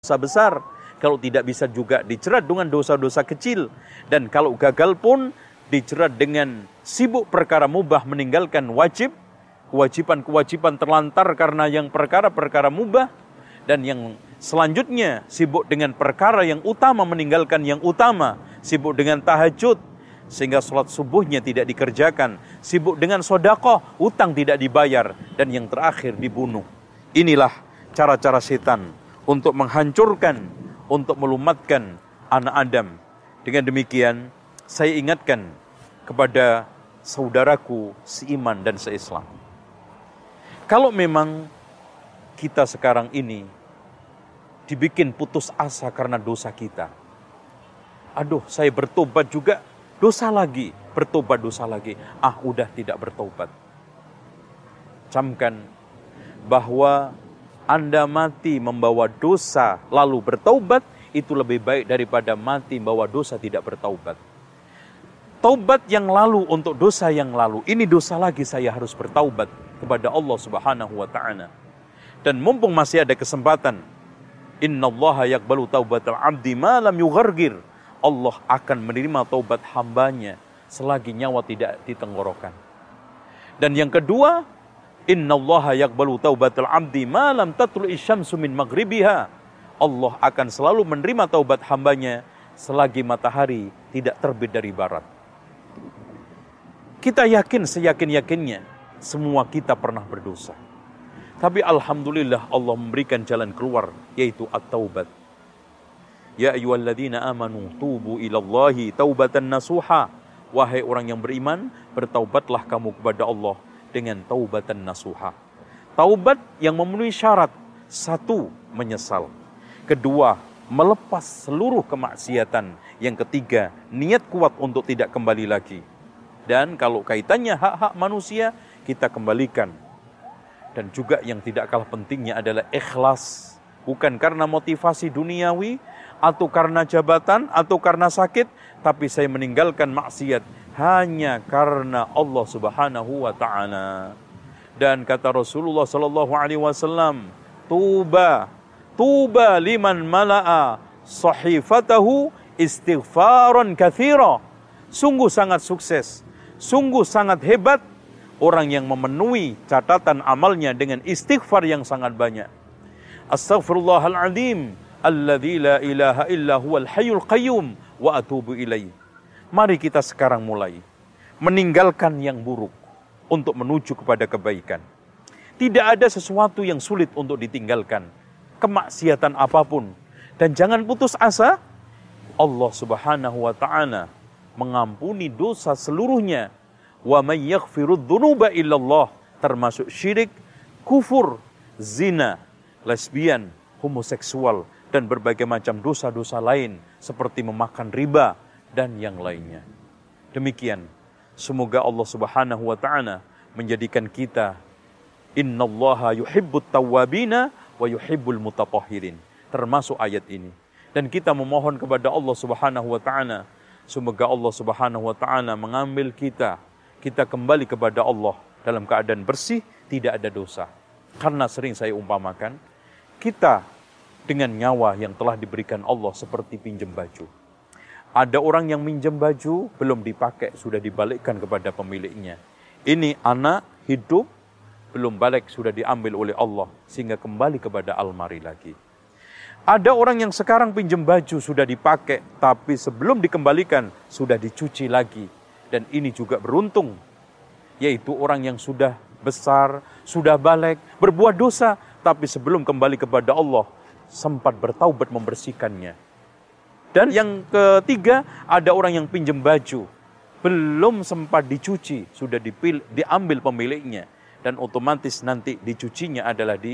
dosa besar. Kalau tidak bisa juga dicerat dengan dosa-dosa kecil. Dan kalau gagal pun dicerat dengan sibuk perkara mubah, meninggalkan wajib, kewajiban-kewajiban terlantar karena yang perkara-perkara mubah. Dan yang selanjutnya sibuk dengan perkara yang utama, meninggalkan yang utama. Sibuk dengan tahajud, sehingga sholat subuhnya tidak dikerjakan. Sibuk dengan sedekah, utang tidak dibayar. Dan yang terakhir dibunuh. Inilah cara-cara setan untuk menghancurkan, untuk melumatkan anak Adam. Dengan demikian, saya ingatkan kepada saudaraku seiman dan seislam. Kalau memang kita sekarang ini dibikin putus asa karena dosa kita. Aduh, saya bertobat juga, dosa lagi. Bertobat dosa lagi. Udah tidak bertobat. Camkan bahwa Anda mati membawa dosa lalu bertaubat, itu lebih baik daripada mati membawa dosa tidak bertaubat. Taubat yang lalu untuk dosa yang lalu, ini dosa lagi, saya harus bertaubat kepada Allah Subhanahu wa ta'ala. Dan mumpung masih ada kesempatan, innallaha yaqbalu taubatal abdi ma lam yughargir. Allah akan menerima taubat hambanya selagi nyawa tidak di tenggorokan. Dan yang kedua, innallaha yaqbalu taubatal abdi ma lam tatlu'i syamsu min maghribiha. Allah akan selalu menerima taubat hambanya selagi matahari tidak terbit dari barat. Kita yakin seyakin-yakinnya semua kita pernah berdosa. Tapi alhamdulillah Allah memberikan jalan keluar, yaitu at-taubat. Ya ayyuhalladzina amanu tubu ilallahi taubatan nasuha. Wahai orang yang beriman, bertaubatlah kamu kepada Allah dengan taubatan nasuha. Taubat yang memenuhi syarat. Satu, menyesal. Kedua, melepas seluruh kemaksiatan. Yang ketiga, niat kuat untuk tidak kembali lagi. Dan kalau kaitannya hak-hak manusia, kita kembalikan. Dan juga yang tidak kalah pentingnya adalah ikhlas. Bukan karena motivasi duniawi, atau karena jabatan, atau karena sakit, tapi saya meninggalkan maksiat hanya karena Allah Subhanahu wa ta'ala. Dan kata Rasulullah sallallahu alaihi wasallam, tuba liman mala'a sahifatahu istighfaran katsira. Sungguh sangat sukses, sungguh sangat hebat orang yang memenuhi catatan amalnya dengan istighfar yang sangat banyak. Astaghfirullahaladzim alladzi la ilaha illa huwal hayyul qayyum wa atubu ilaih. Mari kita sekarang mulai meninggalkan yang buruk untuk menuju kepada kebaikan. Tidak ada sesuatu yang sulit untuk ditinggalkan, kemaksiatan apapun. Dan jangan putus asa, Allah Subhanahu wa ta'ala mengampuni dosa seluruhnya. Wa may yaghfirudz dzunuba illallah, termasuk syirik, kufur, zina, lesbian, homoseksual, dan berbagai macam dosa-dosa lain seperti memakan riba dan yang lainnya. Demikian, semoga Allah Subhanahu wa ta'ala menjadikan kita innallaha yuhibbut tawwabina wa yuhibbul mutatahhirin, termasuk ayat ini. Dan kita memohon kepada Allah Subhanahu wa ta'ala, semoga Allah Subhanahu wa ta'ala mengambil kita kembali kepada Allah dalam keadaan bersih, tidak ada dosa. Karena sering saya umpamakan, kita dengan nyawa yang telah diberikan Allah seperti pinjam baju. Ada orang yang minjam baju, belum dipakai, sudah dibalikkan kepada pemiliknya. Ini anak hidup, belum balik, sudah diambil oleh Allah, sehingga kembali kepada almari lagi. Ada orang yang sekarang pinjam baju, sudah dipakai, tapi sebelum dikembalikan, sudah dicuci lagi. Dan ini juga beruntung, yaitu orang yang sudah besar, sudah balik, berbuat dosa, tapi sebelum kembali kepada Allah, sempat bertaubat membersihkannya. Dan yang ketiga, ada orang yang pinjam baju, belum sempat dicuci, sudah diambil pemiliknya. Dan otomatis nanti dicucinya adalah di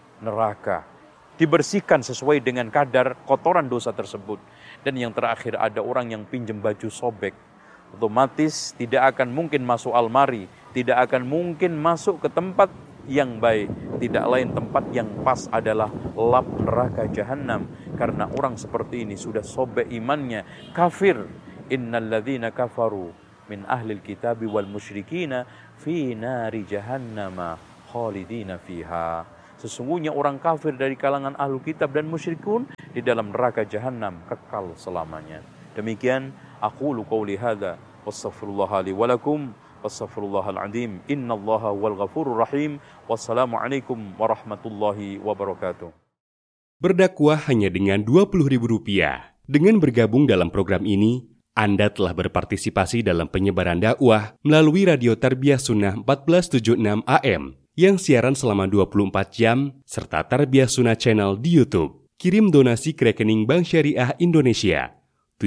neraka. Dibersihkan sesuai dengan kadar kotoran dosa tersebut. Dan yang terakhir, ada orang yang pinjam baju sobek. Otomatis tidak akan mungkin masuk almari, tidak akan mungkin masuk ke tempat yang baik. Tidak lain tempat yang pas adalah lap neraka jahanam. Karena orang seperti ini sudah sobek imannya, kafir. Innalladzina kafaru min ahlil kitabi wal musyrikina fi nari jahannama khalidina fiha. Sesungguhnya orang kafir dari kalangan ahlul kitab dan musyrikun di dalam neraka jahanam kekal selamanya. Demikian aqulu qouli hadza wastaghfirullah li wa lakum wastaghfirullahal azim innallaha wal ghafurur rahim. Wassalamualaikum warahmatullahi wabarakatuh. Berdakwah hanya dengan Rp20.000. Dengan bergabung dalam program ini, Anda telah berpartisipasi dalam penyebaran dakwah melalui Radio Tarbiyah Sunnah 1476 AM yang siaran selama 24 jam serta Tarbiyah Sunnah Channel di YouTube. Kirim donasi ke rekening Bank Syariah Indonesia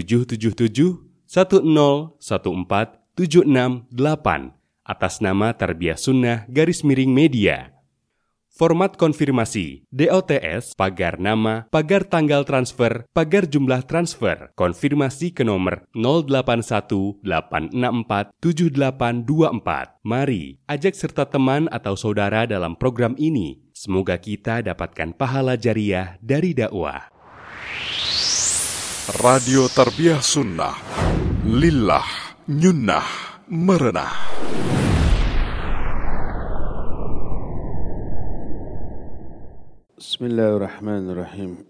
777-1014-768 atas nama Tarbiyah Sunnah _Media. Format konfirmasi, DOTS, pagar nama, pagar tanggal transfer, pagar jumlah transfer, konfirmasi ke nomor 0818647824. Mari, ajak serta teman atau saudara dalam program ini. Semoga kita dapatkan pahala jariah dari dakwah. Radio Tarbiyah Sunnah, lillah, nyunnah, merenah. Bismillahirrahmanirrahim.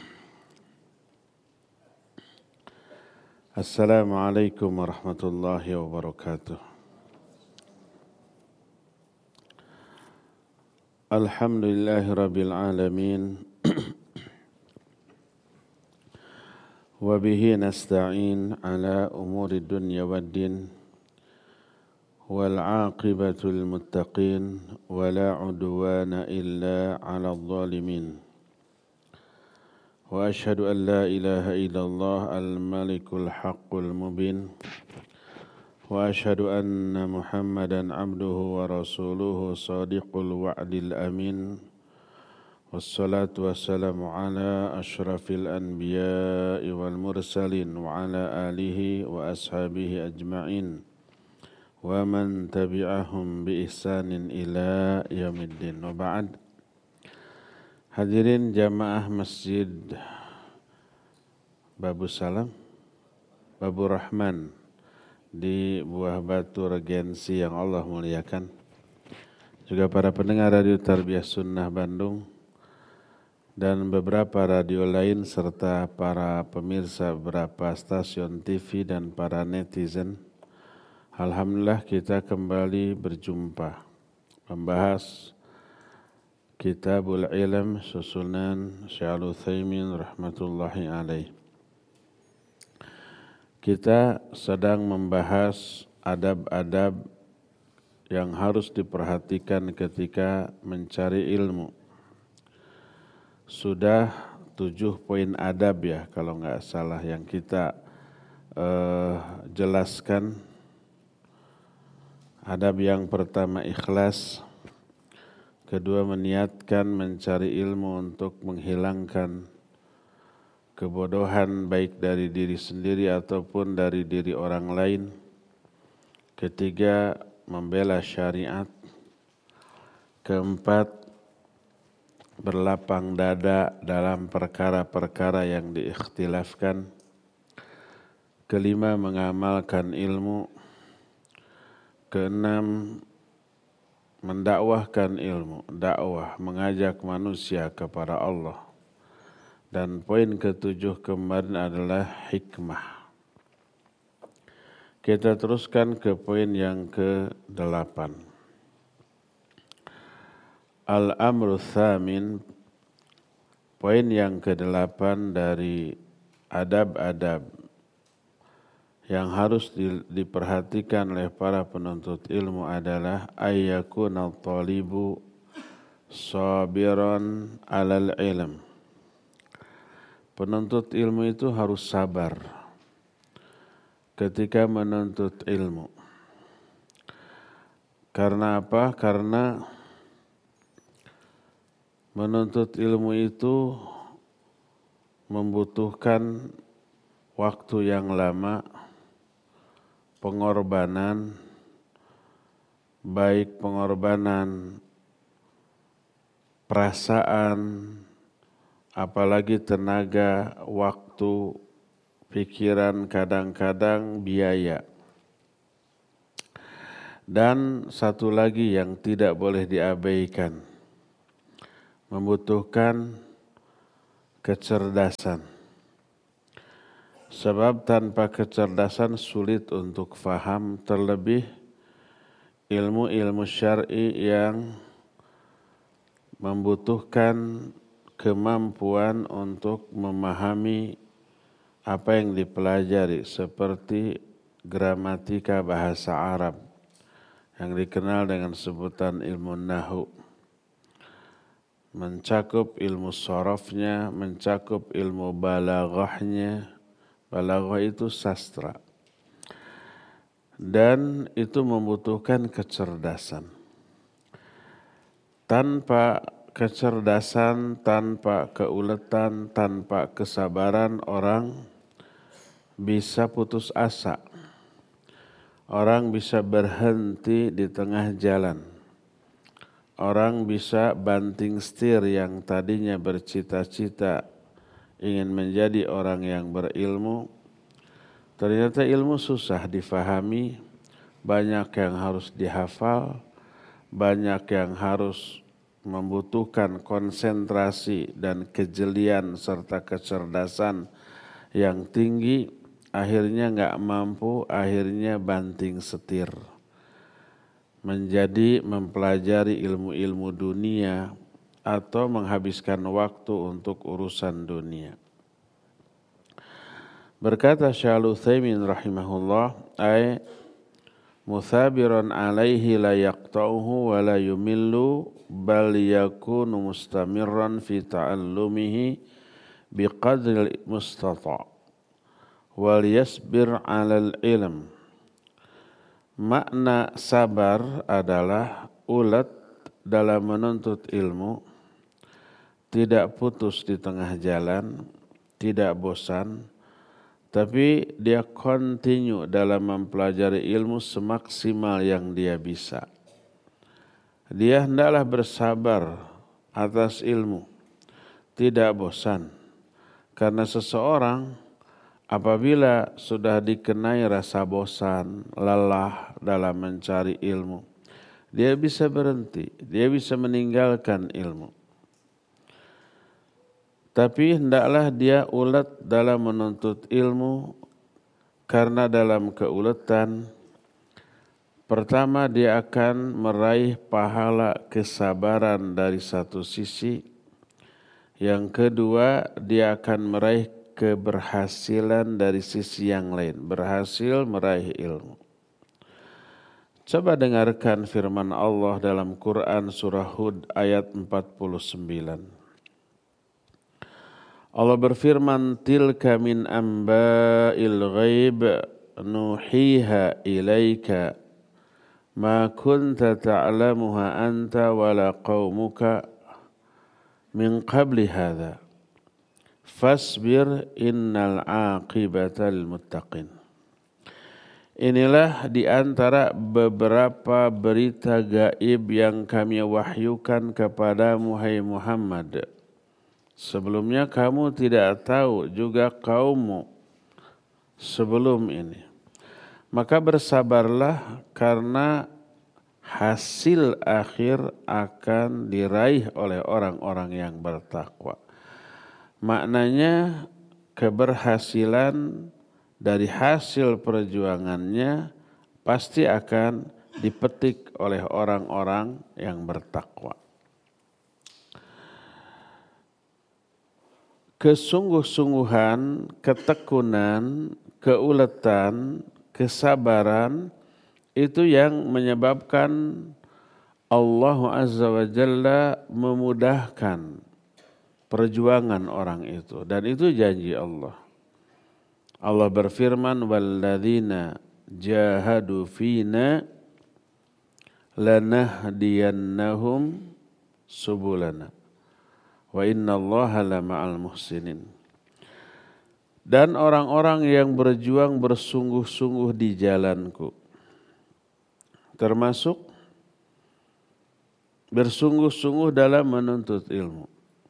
Assalamualaikum warahmatullahi wabarakatuh. Alhamdulillahi rabbil alamin. Wabihi nasta'in ala umuri dunya waddin. والعاقبة للمتقين ولا عدوان إلا على الظالمين وأشهد أن لا إله إلا الله الملك الحق المبين وأشهد أن محمدا عبده ورسوله صادق الوعد الأمين والصلاة والسلام على أشرف الأنبياء والمرسلين وعلى آله وأصحابه أجمعين ومن tabi'ahum bi ihsanin ila yaumiddin. Wa ba'd. Hadirin jamaah Masjid Babu Salam, Babu Rahman di Buah Batu Regensi yang Allah muliakan. Juga para pendengar Radio Tarbiyah Sunnah Bandung dan beberapa radio lain serta para pemirsa beberapa stasiun TV dan para netizen. Alhamdulillah kita kembali berjumpa membahas Kitabul Ilm susunan Syekh Al-Utsaimin rahmatullahi alaih. Kita sedang membahas adab-adab yang harus diperhatikan ketika mencari ilmu. Sudah 7 poin adab ya kalau nggak salah yang kita jelaskan. Adab yang pertama ikhlas, kedua meniatkan mencari ilmu untuk menghilangkan kebodohan baik dari diri sendiri ataupun dari diri orang lain. Ketiga, membela syariat. Keempat, berlapang dada dalam perkara-perkara yang diikhtilafkan. Kelima, mengamalkan ilmu. Keenam, mendakwahkan ilmu, dakwah, mengajak manusia kepada Allah. Dan poin ketujuh kemarin adalah hikmah. Kita teruskan ke poin yang ke-8. Al-amru tsamin, poin yang ke-8 dari adab-adab yang harus diperhatikan oleh para penuntut ilmu adalah ayyakuna at-talibu sabiran 'alal ilm. Penuntut ilmu itu harus sabar ketika menuntut ilmu. Karena apa? Karena menuntut ilmu itu membutuhkan waktu yang lama, pengorbanan, baik pengorbanan perasaan, apalagi tenaga, waktu, pikiran, kadang-kadang biaya. Dan satu lagi yang tidak boleh diabaikan, membutuhkan kecerdasan. Sebab tanpa kecerdasan sulit untuk faham, terlebih ilmu-ilmu syar'i yang membutuhkan kemampuan untuk memahami apa yang dipelajari, seperti gramatika bahasa Arab yang dikenal dengan sebutan ilmu nahwu, mencakup ilmu sorofnya, mencakup ilmu balaghahnya. Balaghah itu sastra. Dan itu membutuhkan kecerdasan. Tanpa kecerdasan, tanpa keuletan, tanpa kesabaran, orang bisa putus asa. Orang bisa berhenti di tengah jalan. Orang bisa banting setir yang tadinya bercita-cita ingin menjadi orang yang berilmu. Ternyata ilmu susah difahami, banyak yang harus dihafal, banyak yang harus membutuhkan konsentrasi dan kejelian serta kecerdasan yang tinggi. Akhirnya nggak mampu, akhirnya banting setir. Menjadi mempelajari ilmu-ilmu dunia atau menghabiskan waktu untuk urusan dunia. Berkata Syaikhul Utsaimin rahimahullah, ay muthabiran alaihi la yaqta'uhu wa la yumillu bal yakunu mustamirran fi ta'allumihi biqadri mustata' wal yasbir 'alal ilm. Makna sabar adalah ulet dalam menuntut ilmu, tidak putus di tengah jalan, tidak bosan, tapi dia continue dalam mempelajari ilmu semaksimal yang dia bisa. Dia hendaklah bersabar atas ilmu, tidak bosan. Karena seseorang apabila sudah dikenai rasa bosan, lelah dalam mencari ilmu, dia bisa berhenti, dia bisa meninggalkan ilmu. Tapi hendaklah dia ulet dalam menuntut ilmu, karena dalam keuletan, pertama dia akan meraih pahala kesabaran dari satu sisi, yang kedua dia akan meraih keberhasilan dari sisi yang lain, berhasil meraih ilmu. Coba dengarkan firman Allah dalam Quran surah Hud ayat 49. Allah berfirman, tilka min amba'il ghaib nuhiha ilaika ma kunta ta'lamuha anta wala qaumuka min qabli hadha fasbir innal aqibata lil muttaqin. Inilah di antara beberapa berita gaib yang kami wahyukan kepadamu, hai Muhammad. Sebelumnya kamu tidak tahu, juga kaummu sebelum ini. Maka bersabarlah, karena hasil akhir akan diraih oleh orang-orang yang bertakwa. Maknanya keberhasilan dari hasil perjuangannya pasti akan dipetik oleh orang-orang yang bertakwa. Kesungguh-sungguhan, ketekunan, keuletan, kesabaran itu yang menyebabkan Allah Azza wa Jalla memudahkan perjuangan orang itu, dan itu janji Allah. Allah berfirman, walladzina jahadu fina lanahdiyannahum subulana wa innallaha lama'al muhsinin. Dan orang-orang yang berjuang bersungguh-sungguh di jalanku, termasuk bersungguh-sungguh dalam menuntut ilmu.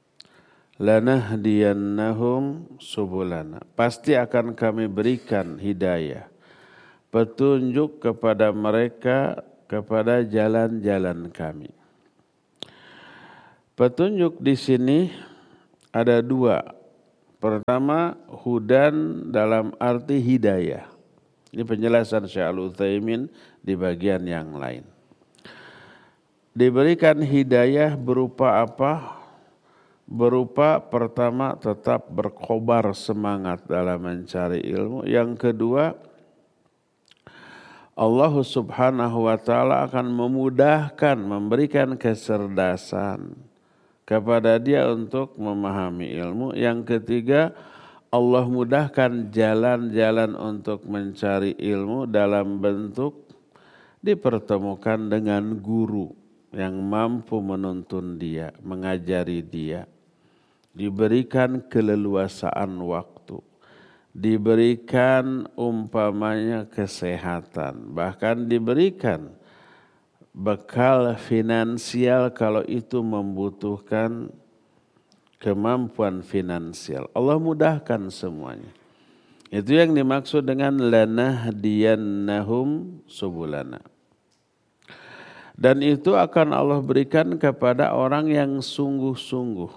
Lanahdiyannahum subulana, pasti akan kami berikan hidayah, petunjuk kepada mereka kepada jalan-jalan kami. Petunjuk di sini ada dua. Pertama, hudan dalam arti hidayah. Ini penjelasan Syekh Al-Utsaimin di bagian yang lain. Diberikan hidayah berupa apa? Berupa pertama tetap berkobar semangat dalam mencari ilmu. Yang kedua, Allah Subhanahu wa taala akan memudahkan, memberikan kecerdasan kepada dia untuk memahami ilmu. Yang ketiga, Allah mudahkan jalan-jalan untuk mencari ilmu dalam bentuk dipertemukan dengan guru yang mampu menuntun dia, mengajari dia. Diberikan keleluasaan waktu, diberikan umpamanya kesehatan, bahkan diberikan bekal finansial kalau itu membutuhkan kemampuan finansial. Allah mudahkan semuanya. Itu yang dimaksud dengan lanahdiyannahum subulana. Dan itu akan Allah berikan kepada orang yang sungguh-sungguh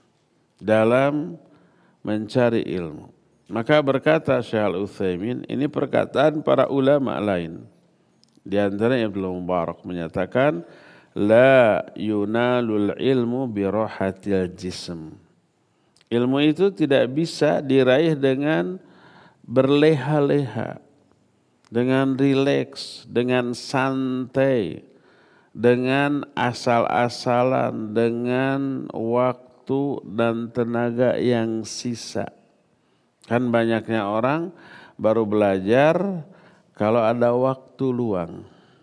dalam mencari ilmu. Maka berkata Syekh Al-Utsaimin, ini perkataan para ulama lain. Di antaranya Ibnu Mubarak menyatakan, la yunalul ilmu birohatil jism. Ilmu itu tidak bisa diraih dengan berleha-leha, dengan rileks, dengan santai, dengan asal-asalan, dengan waktu dan tenaga yang sisa. Kan banyaknya orang baru belajar kalau ada waktu luang.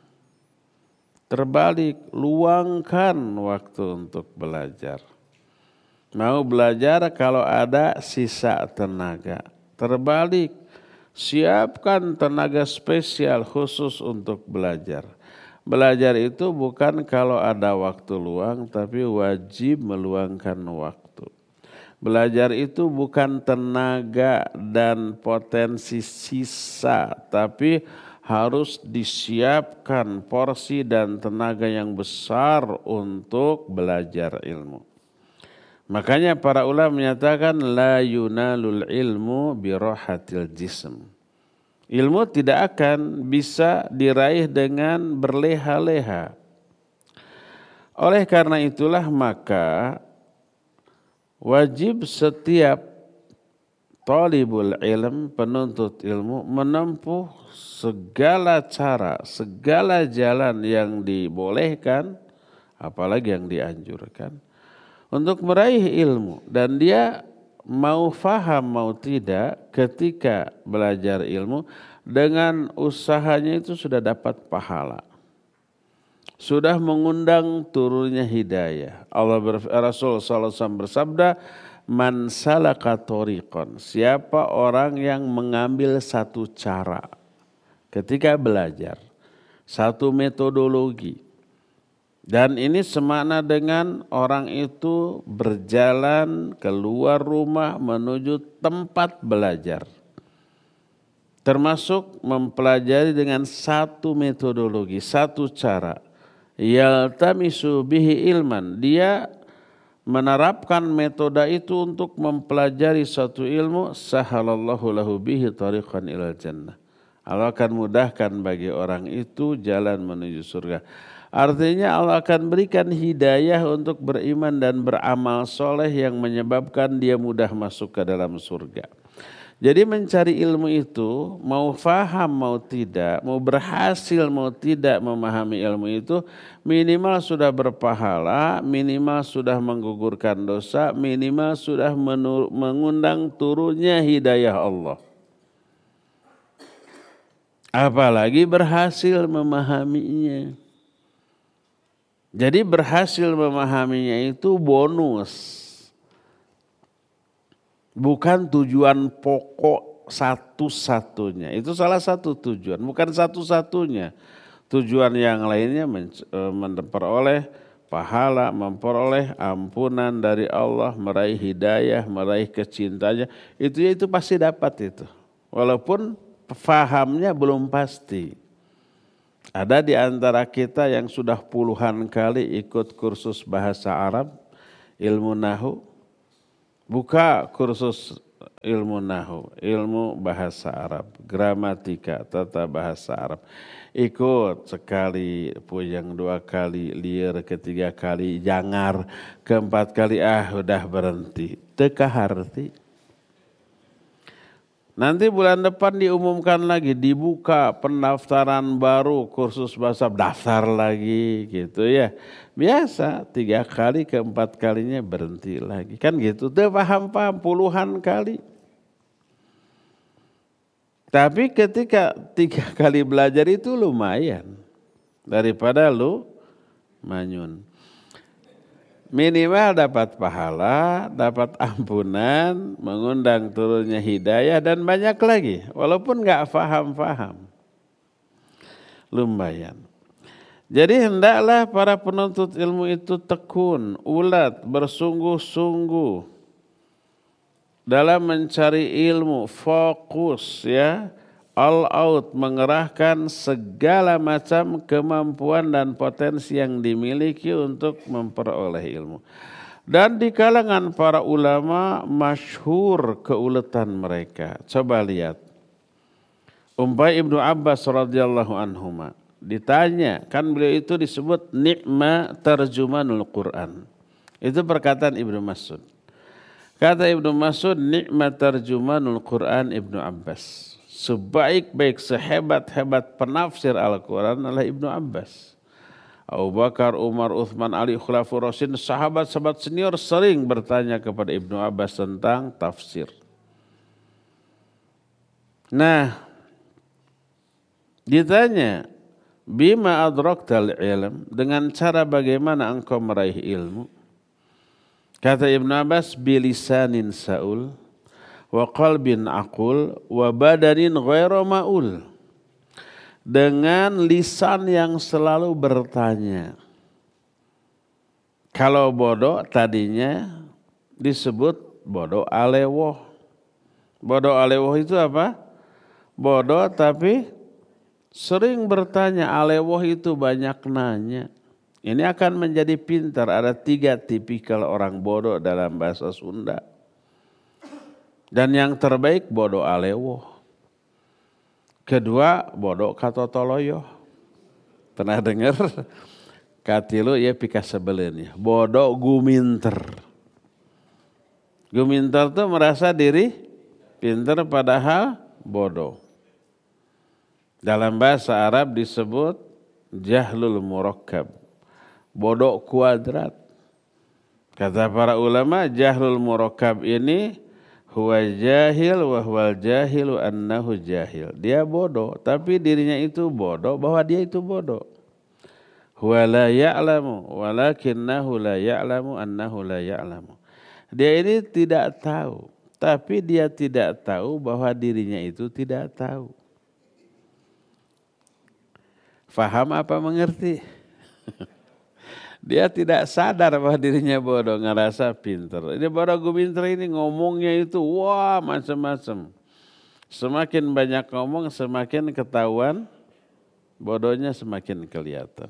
Terbalik, luangkan waktu untuk belajar. Mau belajar kalau ada sisa tenaga. Terbalik, siapkan tenaga spesial khusus untuk belajar. Belajar itu bukan kalau ada waktu luang, tapi wajib meluangkan waktu. Belajar itu bukan tenaga dan potensi sisa, tapi harus disiapkan porsi dan tenaga yang besar untuk belajar ilmu. Makanya para ulama menyatakan la yunalul ilmu birohatil jism. Ilmu tidak akan bisa diraih dengan berleha-leha. Oleh karena itulah maka wajib setiap talibul ilm, penuntut ilmu, menempuh segala cara, segala jalan yang dibolehkan, apalagi yang dianjurkan, untuk meraih ilmu. Dan dia mau faham mau tidak, ketika belajar ilmu, dengan usahanya itu sudah dapat pahala. Sudah mengundang turunnya hidayah. Rasul SAW bersabda, man salaka tariqan, siapa orang yang mengambil satu cara ketika belajar, satu metodologi. Dan ini semakna dengan orang itu berjalan keluar rumah menuju tempat belajar. Termasuk mempelajari dengan satu metodologi, satu cara. Yaltamisu bihi ilman, dia menerapkan metode itu untuk mempelajari suatu ilmu, sahalallahu lahu bihi tariqan ilal jannah. Allah akan mudahkan bagi orang itu jalan menuju surga. Artinya Allah akan berikan hidayah untuk beriman dan beramal soleh yang menyebabkan dia mudah masuk ke dalam surga. Jadi mencari ilmu itu, mau faham mau tidak, mau berhasil mau tidak memahami ilmu itu, minimal sudah berpahala, minimal sudah menggugurkan dosa, minimal sudah mengundang turunnya hidayah Allah. Apalagi berhasil memahaminya. Jadi berhasil memahaminya itu bonus. Bukan tujuan pokok satu-satunya. Itu salah satu tujuan, bukan satu-satunya. Tujuan yang lainnya memperoleh pahala, memperoleh ampunan dari Allah, meraih hidayah, meraih kecintanya. Itu pasti dapat itu. Walaupun fahamnya belum pasti. Ada di antara kita yang sudah puluhan kali ikut kursus bahasa Arab, ilmu nahu, buka kursus ilmu nahu, ilmu bahasa Arab, gramatika, tata bahasa Arab. Ikut sekali, puyeng 2 kali, liar ketiga kali, jangar, keempat kali, udah berhenti. Teka harti. Nanti bulan depan diumumkan lagi, dibuka pendaftaran baru kursus bahasa, daftar lagi gitu ya. Biasa 3 kali, keempat kalinya berhenti lagi. Kan gitu, tuh paham-paham puluhan kali. Tapi ketika 3 kali belajar itu lumayan. Daripada lu manyun. Minimal dapat pahala, dapat ampunan, mengundang turunnya hidayah dan banyak lagi. Walaupun gak faham-faham. Lumayan. Jadi hendaklah para penuntut ilmu itu tekun, ulat, bersungguh-sungguh dalam mencari ilmu, fokus ya, all out, mengerahkan segala macam kemampuan dan potensi yang dimiliki untuk memperoleh ilmu. Dan di kalangan para ulama masyhur keuletan mereka. Coba lihat. Umpay Ibnu Abbas radhiyallahu anhuma. Ditanya, kan beliau itu disebut ni'ma tarjumanul Quran. Itu perkataan Ibnu Mas'ud. Kata Ibnu Mas'ud, ni'ma tarjumanul Quran Ibnu Abbas. Sebaik-baik, sehebat-hebat penafsir Al-Quran adalah Ibnu Abbas. Abu Bakar, Umar, Uthman, Ali, Khulafaur Rasyidin, sahabat-sahabat senior sering bertanya kepada Ibnu Abbas tentang tafsir. Nah, ditanya, bima adraktal ilm, dengan cara bagaimana engkau meraih ilmu? Kata Ibnu Abbas, bilisanin saul, wa qalbin aqul, wa badanin ghairu ma'ul. Dengan lisan yang selalu bertanya. Kalau bodoh tadinya disebut bodoh alewoh. Bodoh alewoh itu apa? Bodoh tapi sering bertanya, alewoh itu banyak nanya. Ini akan menjadi pintar. Ada 3 tipikal orang bodoh dalam bahasa Sunda. Dan yang terbaik bodoh alewoh. Kedua bodoh katotoloyo. Pernah dengar? Katilu ya pika sebelin ya. Bodoh guminter. Guminter itu merasa diri pintar padahal bodoh. Dalam bahasa Arab disebut jahlul murakkab, bodoh kuadrat. Kata para ulama, jahlul murakkab ini huwa jahil wa huwal jahilu annahu jahil. Dia bodoh, tapi dirinya itu bodoh bahwa dia itu bodoh. Huwa la ya'lamu walakinnahu la ya'lamu annahu la ya'lamu. Dia ini tidak tahu, tapi dia tidak tahu bahwa dirinya itu tidak tahu. Faham apa mengerti? Dia tidak sadar bahwa dirinya bodoh, ngerasa pintar. Ini bodoh guminter ini ngomongnya itu wah macam-macam. Semakin banyak ngomong semakin ketahuan, bodohnya semakin kelihatan.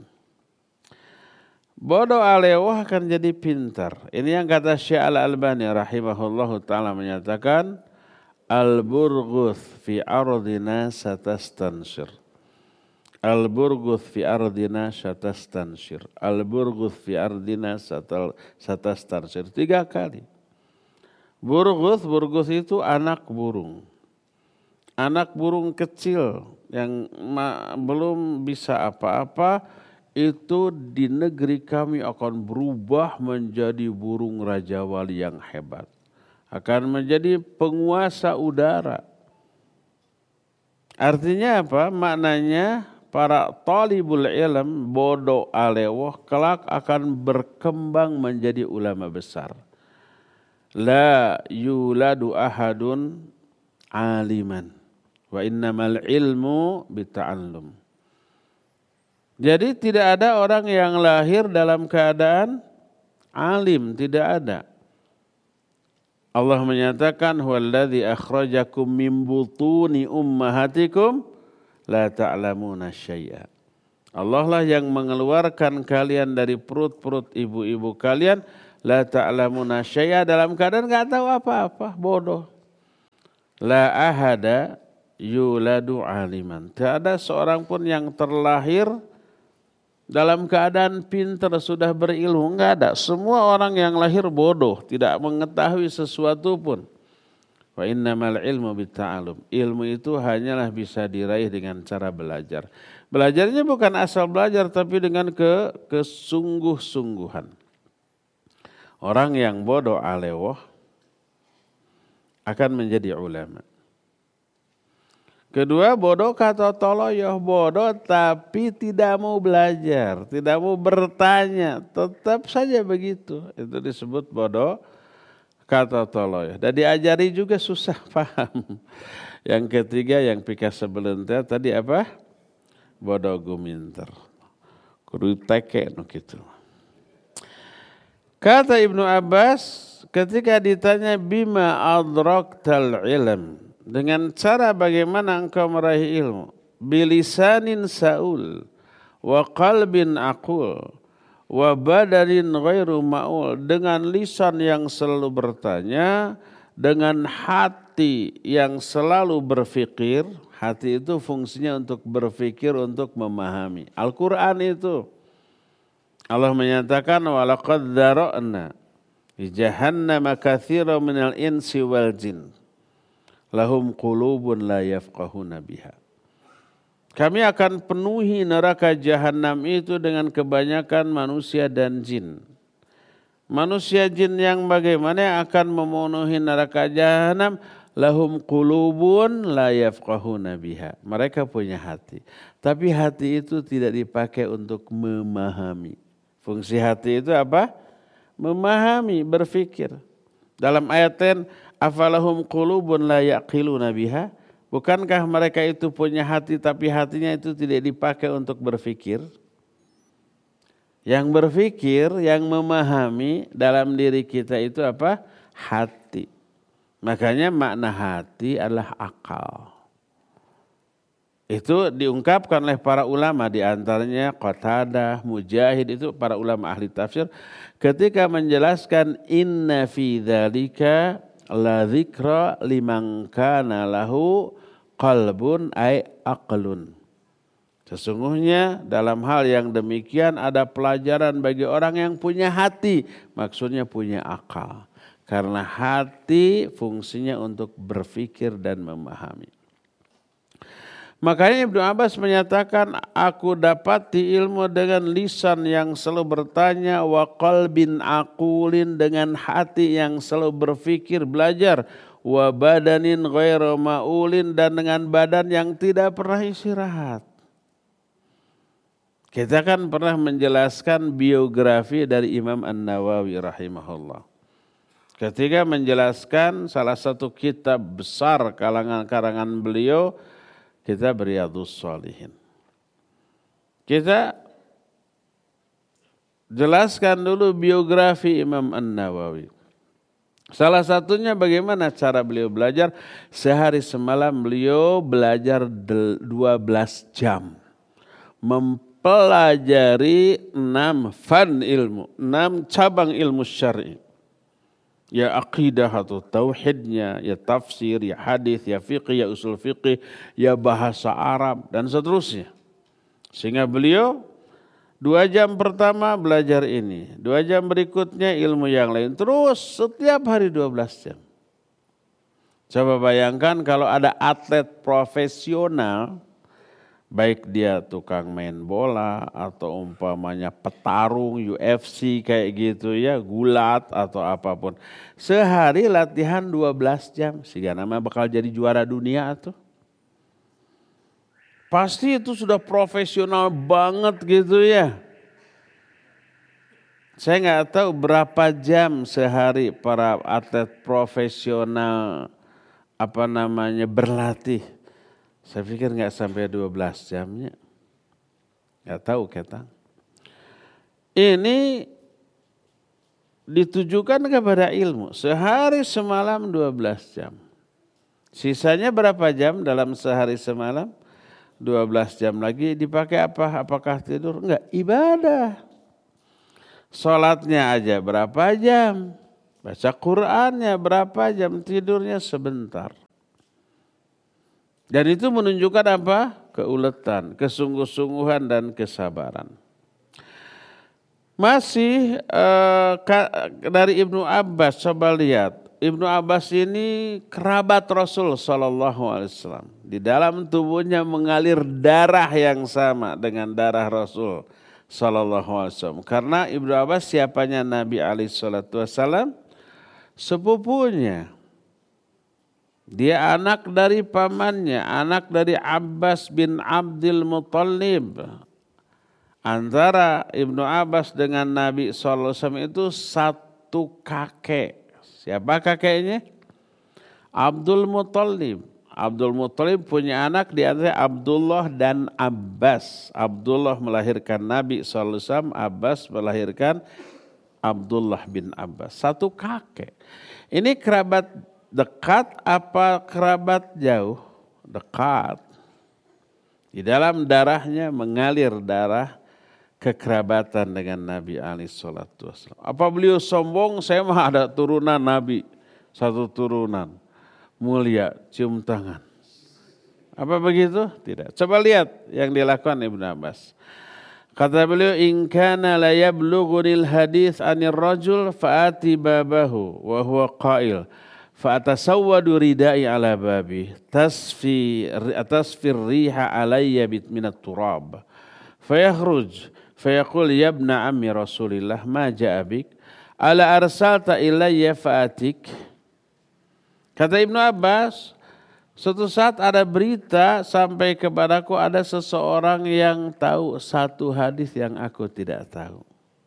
Bodoh alewah akan jadi pintar. Ini yang kata Syekh Al-Albani rahimahullahu ta'ala menyatakan, al-burghuth fi ardina satastanshir. Al-burghuth fi ardina satastanshir. Al-burghuth fi ardina satastanshir. 3 kali. Burghuth itu anak burung. Anak burung kecil yang belum bisa apa-apa, itu di negeri kami akan berubah menjadi burung Raja Wali yang hebat. Akan menjadi penguasa udara. Artinya apa? Maknanya para talibul ilm, bodoh alewoh, kelak akan berkembang menjadi ulama besar. La yuladu ahadun aliman. Wa innamal ilmu bita'allum. Jadi tidak ada orang yang lahir dalam keadaan alim, tidak ada. Allah menyatakan huwallazi akhrajakum min butuni ummahatikum la ta'lamuna syai'a. Allah lah yang mengeluarkan kalian dari perut-perut ibu-ibu kalian, la ta'lamuna syai'a, dalam keadaan enggak tahu apa-apa, bodoh. La ahada yuladu aliman. Tidak ada seorang pun yang terlahir dalam keadaan pintar, sudah berilmu, enggak ada. Semua orang yang lahir bodoh, tidak mengetahui sesuatu pun. Wa innamal ilmu bitta'alum. Ilmu itu hanyalah bisa diraih dengan cara belajar. Belajarnya bukan asal belajar, tapi dengan kesungguh-sungguhan. Orang yang bodoh alewoh akan menjadi ulama. Kedua, bodoh kata toloyoh, bodoh tapi tidak mau belajar, tidak mau bertanya, tetap saja begitu. Itu disebut bodoh kata toloyoh. Dan diajari juga susah paham. Yang ketiga yang pika sebelentir tadi apa? Bodoh guminter. Kudu teke no gitu. Kata Ibnu Abbas ketika ditanya bima adraktal ilm, dengan cara bagaimana engkau meraih ilmu, bilisanin saul wa qalbin aqul wa badanin ghairu ma'ul, dengan lisan yang selalu bertanya, dengan hati yang selalu berfikir. Hati itu fungsinya untuk berfikir, untuk memahami. Al-Quran itu Allah menyatakan walaqad dzara'na li jahannama katsiran minal insi wal jin lahum qulubun la yafqahuna biha. Kami akan penuhi neraka jahanam itu dengan kebanyakan manusia dan jin. Manusia jin yang bagaimana yang akan memenuhi neraka jahanam? Lahum qulubun la yafqahuna biha. Mereka punya hati, tapi hati itu tidak dipakai untuk memahami. Fungsi hati itu apa? Memahami, berfikir. Dalam ayat 10, afalahum qulubun la yaqiluna biha. Bukankah mereka itu punya hati tapi hatinya itu tidak dipakai untuk berfikir? Yang berfikir, yang memahami dalam diri kita itu apa? Hati. Makanya makna hati adalah akal. Itu diungkapkan oleh para ulama, di antaranya Qatadah, Mujahid, itu para ulama ahli tafsir ketika menjelaskan inna fi dzalika la dzikra liman kana lahu qalbun ay aqlun. Sesungguhnya dalam hal yang demikian ada pelajaran bagi orang yang punya hati, maksudnya punya akal. Karena hati fungsinya untuk berfikir dan memahami. Makanya Ibnu Abbas menyatakan, aku dapati ilmu dengan lisan yang selalu bertanya, wa qalbin aqulin, dengan hati yang selalu berfikir, belajar, wa badanin ghairu ma'ulin, dan dengan badan yang tidak pernah istirahat. Kita kan pernah menjelaskan biografi dari Imam An-Nawawi rahimahullah. Ketika menjelaskan salah satu kitab besar karangan beliau, kita Riyadhus Shalihin. Kita jelaskan dulu biografi Imam An-Nawawi. Salah satunya bagaimana cara beliau belajar. Sehari semalam beliau belajar 12 jam. Mempelajari 6 fan ilmu, 6 cabang ilmu syar'i. Ya aqidah atau tauhidnya, ya tafsir, ya hadis, ya fiqih, ya usul fiqih, ya bahasa Arab, dan seterusnya. Sehingga beliau 2 jam pertama belajar ini, 2 jam berikutnya ilmu yang lain. Terus setiap hari 12 jam. Coba bayangkan kalau ada atlet profesional, baik dia tukang main bola atau umpamanya petarung UFC kayak gitu ya, gulat atau apapun. Sehari latihan 12 jam, sehingga nama bakal jadi juara dunia tuh. Pasti itu sudah profesional banget gitu ya. Saya nggak tahu berapa jam sehari para atlet profesional berlatih. Saya pikir nggak sampai 12 jamnya. Nggak tahu kita. Ini ditujukan kepada ilmu. Sehari semalam 12 jam. Sisanya berapa jam dalam sehari semalam? 12 jam lagi dipakai apa? Apakah tidur? Enggak, ibadah. Sholatnya aja berapa jam, baca Qur'annya berapa jam, tidurnya sebentar. Dan itu menunjukkan apa? Keuletan, kesungguh-sungguhan dan kesabaran. Masih dari Ibnu Abbas, coba lihat. Ibnu Abbas ini kerabat Rasul SAW. Di dalam tubuhnya mengalir darah yang sama dengan darah Rasul SAW. Karena Ibnu Abbas siapanya Nabi SAW? Sepupunya. Dia anak dari pamannya, anak dari Abbas bin Abdul Muttalib. Antara Ibnu Abbas dengan Nabi SAW itu satu kakek. Siapa kakeknya? Abdul Muttalib. Abdul Muttalib punya anak di antara Abdullah dan Abbas. Abdullah melahirkan Nabi SAW, Abbas melahirkan Abdullah bin Abbas. Satu kakek. Ini kerabat dekat apa kerabat jauh? Dekat. Di dalam darahnya mengalir darah kekerabatan dengan Nabi SAW. Apa beliau sombong? Saya mah ada turunan Nabi. Satu turunan. Mulia, cium tangan. Apa begitu? Tidak. Coba lihat yang dilakukan Ibnu Abbas. Kata beliau, in kana la yablughunil hadits anir rajul fa'ati babahu wa huwa qail fa'atasawwadu ridai ala babi tasfir riha alayya minat turab fayakhruj fayaqul ya ibna ammi Rasulillah ma ja'a bik ala arsalta ilayya fa'atik. Kata Ibnu Abbas, suatu saat ada berita sampai kepadaku ada seseorang yang tahu satu hadis yang aku tidak tahu.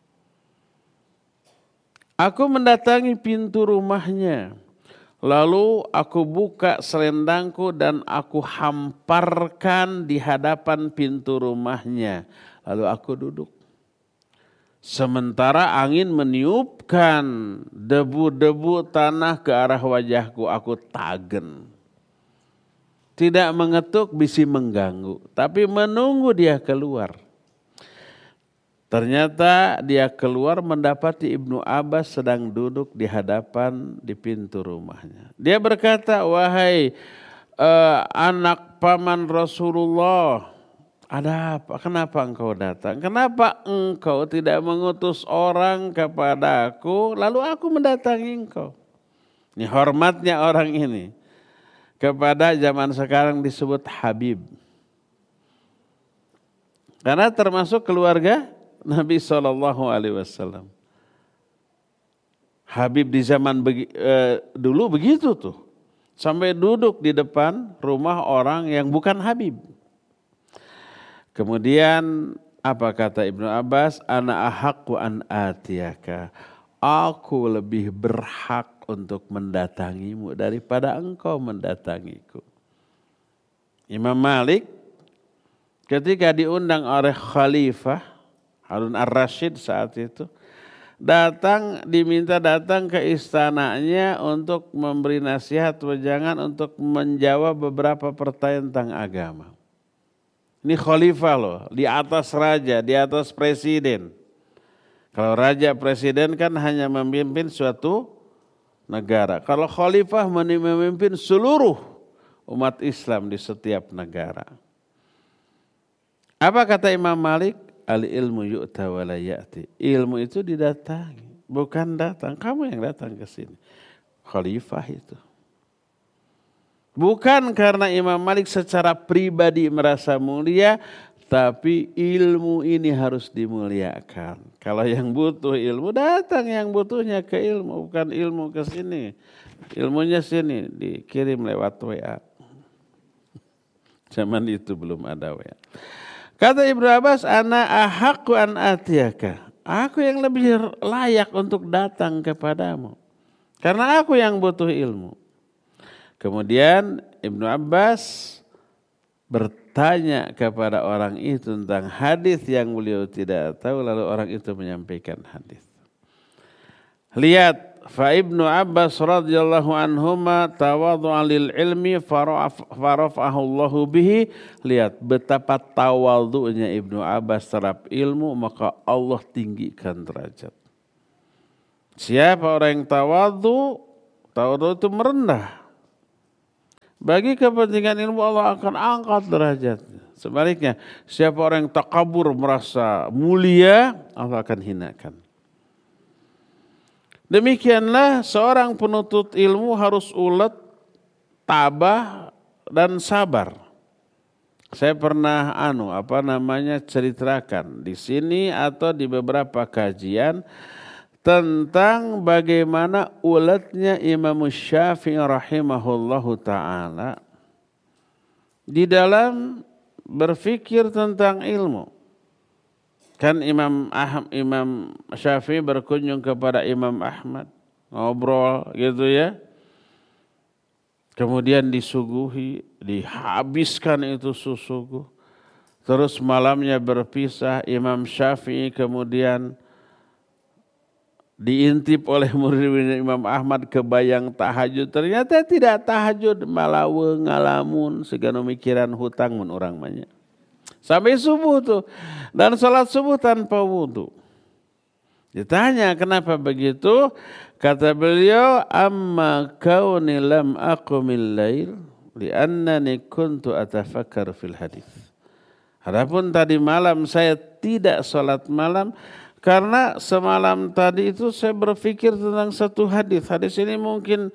Aku mendatangi pintu rumahnya. Lalu aku buka selendangku dan aku hamparkan di hadapan pintu rumahnya. Lalu aku duduk. Sementara angin meniupkan debu-debu tanah ke arah wajahku, aku tagen. Tidak mengetuk bisi mengganggu, tapi menunggu dia keluar. Ternyata dia keluar mendapati Ibnu Abbas sedang duduk di hadapan di pintu rumahnya. Dia berkata, wahai anak paman Rasulullah, ada apa? Kenapa engkau datang? Kenapa engkau tidak mengutus orang kepada aku, lalu aku mendatangi engkau? Ini hormatnya orang ini. Kepada zaman sekarang disebut Habib. Karena termasuk keluarga Nabi SAW. Habib di zaman dulu begitu tuh. Sampai duduk di depan rumah orang yang bukan Habib. Kemudian apa kata Ibnu Abbas? Ana ahaqqu an atiyaka. Aku lebih berhak untuk mendatangimu daripada engkau mendatangiku. Imam Malik ketika diundang oleh Khalifah Harun ar-Rasyid saat itu, diminta datang ke istananya untuk memberi nasihat wejangan untuk menjawab beberapa pertanyaan tentang agama. Ini khalifah loh, di atas raja, di atas presiden. Kalau raja presiden kan hanya memimpin suatu negara. Kalau khalifah memimpin seluruh umat Islam di setiap negara. Apa kata Imam Malik? Al-ilmu yu'ta wa la ya'ti. Ilmu itu didatangi, bukan datang. Kamu yang datang ke sini. Khalifah itu. Bukan karena Imam Malik secara pribadi merasa mulia, tapi ilmu ini harus dimuliakan. Kalau yang butuh ilmu, datang yang butuhnya ke ilmu, bukan ilmu ke sini. Ilmunya sini, dikirim lewat WA. Zaman itu belum ada WA. Kata Ibnu Abbas, ana ahaqqu an atiyaka. Aku yang lebih layak untuk datang kepadamu. Karena aku yang butuh ilmu. Kemudian Ibnu Abbas bertanya kepada orang itu tentang hadis yang beliau tidak tahu, lalu orang itu menyampaikan hadis. Lihat, fa Ibnu Abbas radhiyallahu anhuma tawadhu'a lil ilmi farafa'ahu Allahu bihi. Lihat betapa tawadhu'nya Ibnu Abbas terhadap ilmu, maka Allah tinggikan derajat. Siapa orang yang tawadhu itu merendah. Bagi kepentingan ilmu Allah akan angkat derajatnya. Sebaliknya, siapa orang yang takabur merasa mulia, Allah akan hinakan. Demikianlah seorang penuntut ilmu harus ulet, tabah, dan sabar. Saya pernah ceritakan di sini atau di beberapa kajian tentang bagaimana uletnya Imam Syafi'i rahimahullahu ta'ala di dalam berfikir tentang ilmu. Kan Imam Syafi'i berkunjung kepada Imam Ahmad, ngobrol gitu ya. Kemudian disuguhi, dihabiskan itu susugu. Terus malamnya berpisah, Imam Syafi'i kemudian diintip oleh murid Imam Ahmad kebayang tahajud. Ternyata tidak tahajud, malah ngalamun segala mikiran hutang mun orang banyak. Sampai subuh tuh. Dan salat subuh tanpa wudu. Ditanya kenapa begitu? Kata beliau, amma kauni lam aqumil lail li'annani kuntu atafakkar fil hadis. Adapun tadi malam saya tidak salat malam karena semalam tadi itu saya berpikir tentang satu hadis. Hadis ini mungkin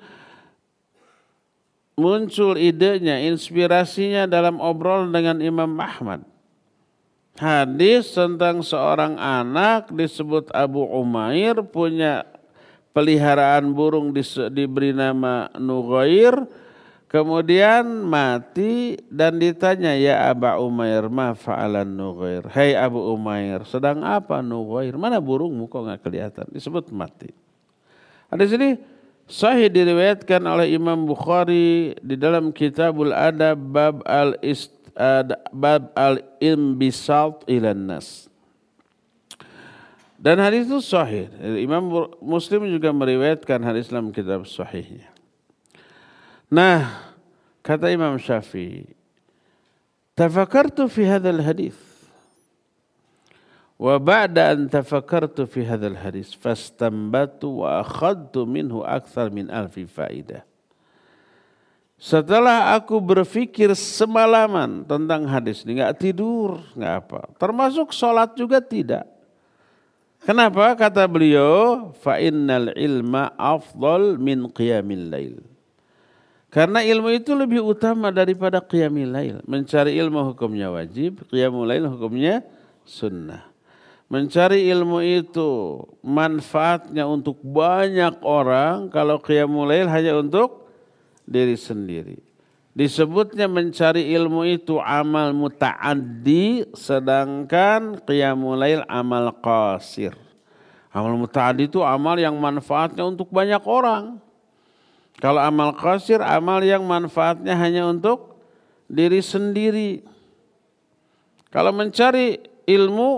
muncul idenya, inspirasinya dalam obrol dengan Imam Ahmad. Hadis tentang seorang anak disebut Abu Umair punya peliharaan burung diberi nama Nughair, kemudian mati dan ditanya, ya Aba Umair ma fa'alan Nughair. Hai Abu Umair, sedang apa Nughair? Mana burungmu kok nggak kelihatan? Disebut mati. Hadis ini sahih diriwayatkan oleh Imam Bukhari di dalam Kitabul Adab bab al-imbisat ilan nas. Dan hadis itu sahih. Imam Muslim juga meriwayatkan hadis dalam kitab sahihnya. Nah, kata Imam Syafi'i, tafakkartu fi hadzal hadis. Wa ba'da an tafakkartu fi hadzal hadis fastanbatu wa akhadtu minhu akthar min alfi faidah. Setelah aku berpikir semalaman tentang hadis ini, enggak tidur, enggak apa. Termasuk sholat juga tidak. Kenapa? Kata beliau, fa innal ilma afdal min qiyamil lail. Karena ilmu itu lebih utama daripada qiyamil lail. Mencari ilmu hukumnya wajib, qiyamul lail hukumnya sunnah. Mencari ilmu itu manfaatnya untuk banyak orang, kalau qiyamul lail hanya untuk diri sendiri. Disebutnya mencari ilmu itu amal muta'addi, sedangkan qiyamul lail amal qasir. Amal muta'addi itu amal yang manfaatnya untuk banyak orang. Kalau amal qasir, amal yang manfaatnya hanya untuk diri sendiri. Kalau mencari ilmu,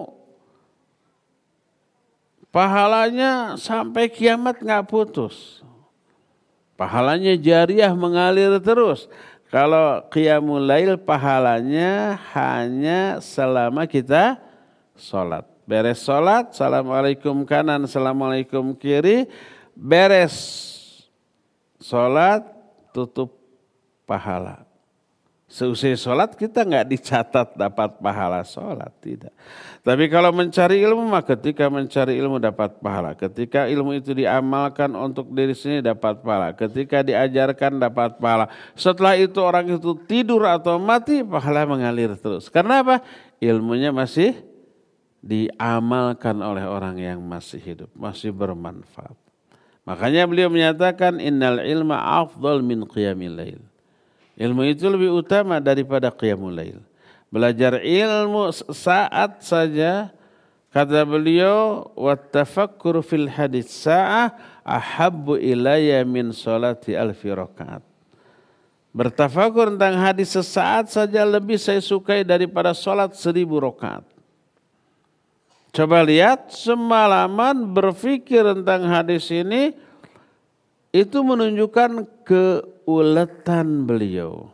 pahalanya sampai kiamat nggak putus. Pahalanya jariah mengalir terus. Kalau qiyamul lail pahalanya hanya selama kita sholat. Beres sholat, assalamualaikum kanan, assalamualaikum kiri. Beres sholat, tutup pahala. Seusai sholat kita nggak dicatat dapat pahala sholat, tidak. Tapi kalau mencari ilmu, maka ketika mencari ilmu dapat pahala. Ketika ilmu itu diamalkan untuk diri sendiri dapat pahala. Ketika diajarkan dapat pahala. Setelah itu orang itu tidur atau mati, pahala mengalir terus. Karena apa? Ilmunya masih diamalkan oleh orang yang masih hidup, masih bermanfaat. Makanya beliau menyatakan innal ilma afdal min qiyamil lail. Ilmu itu lebih utama daripada qiyamul lail. Belajar ilmu saat saja, kata beliau, wattafakkur fil hadits sa'ah ahabbu ilayya min salati alfi rakaat. Bertafakur tentang hadis sesaat saja lebih saya sukai daripada salat 1000 rakaat. Coba lihat, semalaman berpikir tentang hadis ini, itu menunjukkan keuletan beliau.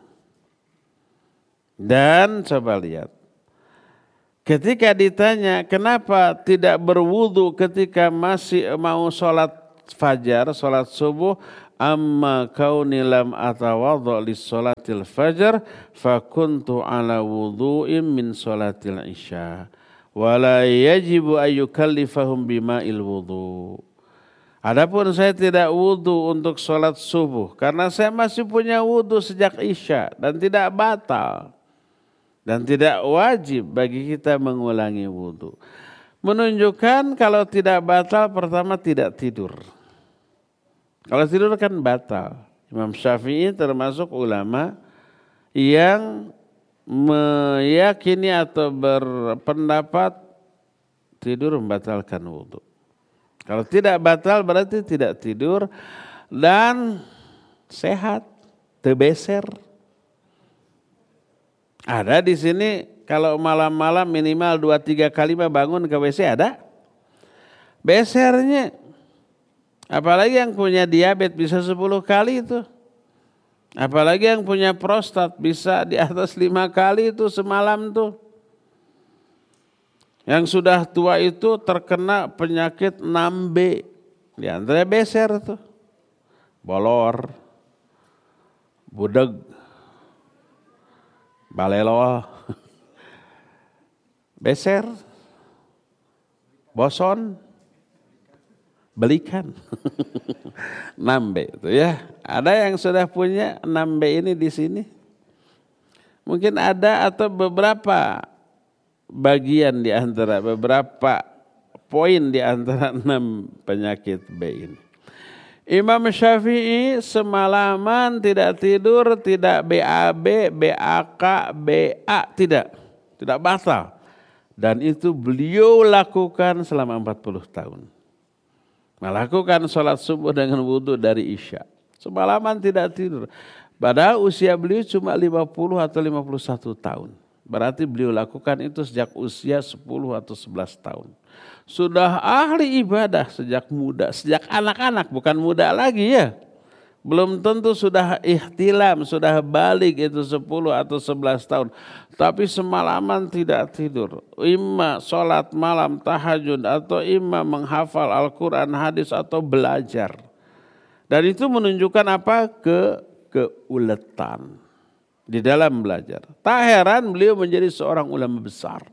Dan coba lihat, ketika ditanya kenapa tidak berwudu ketika masih mau sholat fajar, salat subuh, amma kauni lam atawadha li salatil fajar fakuntu ala wudhu'in min salatil isya wala yajibu ayyukallifahum bima'il wudhu. Adapun saya tidak wudhu untuk salat subuh karena saya masih punya wudhu sejak isya dan tidak batal dan tidak wajib bagi kita mengulangi wudhu. Menunjukkan kalau tidak batal, pertama tidak tidur. Kalau tidur kan batal. Imam Syafi'i termasuk ulama yang meyakini atau berpendapat tidur membatalkan wudhu. Kalau tidak batal berarti tidak tidur dan sehat, tebeser. Ada di sini kalau malam-malam minimal 2-3 kali bangun ke WC ada? Besernya. Apalagi yang punya diabetes bisa 10 kali itu. Apalagi yang punya prostat bisa di atas 5 kali itu semalam tuh. Yang sudah tua itu terkena penyakit 6B. Di antara beser tuh. Bolor, budeg, balelo, beser, boson, belikan. 6B itu ya. Ada yang sudah punya 6B ini di sini? Mungkin ada atau beberapa bagian di antara beberapa poin di antara 6 penyakit B ini. Imam Syafi'i semalaman tidak tidur, tidak BAB, BAK, BA, tidak batal. Dan itu beliau lakukan selama 40 tahun. Melakukan sholat subuh dengan wudhu dari isya. Semalaman tidak tidur. Padahal usia beliau cuma 50 atau 51 tahun. Berarti beliau lakukan itu sejak usia 10 atau 11 tahun. Sudah ahli ibadah sejak muda, sejak anak-anak, bukan muda lagi ya. Belum tentu sudah ihtilam, sudah balik itu 10 atau 11 tahun. Tapi semalaman tidak tidur. Imma sholat malam tahajud atau imma menghafal Al-Quran, hadis atau belajar. Dan itu menunjukkan apa? Keuletan di dalam belajar. Tak heran beliau menjadi seorang ulama besar.